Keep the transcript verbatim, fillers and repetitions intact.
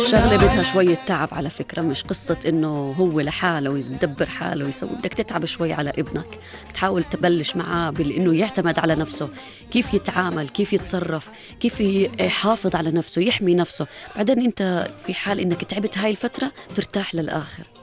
شغلة بدها شوية تعب على فكرة، مش قصة إنه هو لحاله ويدبر حاله ويسوي. بدك تتعب شوي على ابنك، تحاول تبلش معاه بإنه يعتمد على نفسه، كيف يتعامل، كيف يتصرف، كيف يحافظ على نفسه، يحمي نفسه. بعدين أنت في حال إنك تعبت هاي الفترة ترتاح للآخر.